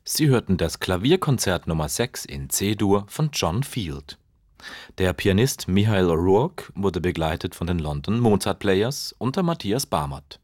Sie hörten das Klavierkonzert Nummer 6 in C-Dur von John Field. Der Pianist Michael O'Rourke wurde begleitet von den London Mozart Players unter Matthias Barmert.